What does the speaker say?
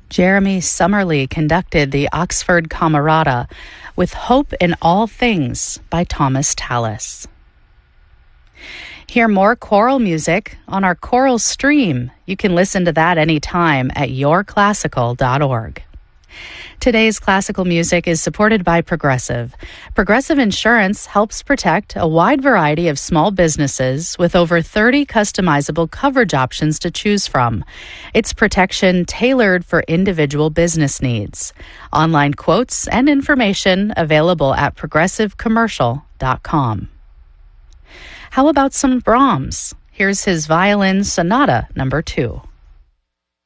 Jeremy Summerly conducted the Oxford Camerata with Hope in All Things by Thomas Tallis. Hear more choral music on our choral stream. You can listen to that anytime at yourclassical.org. Today's classical music is supported by Progressive. Progressive Insurance helps protect a wide variety of small businesses with over 30 customizable coverage options to choose from. It's protection tailored for individual business needs. Online quotes and information available at progressivecommercial.com. How about some Brahms? Here's his Violin Sonata No. 2.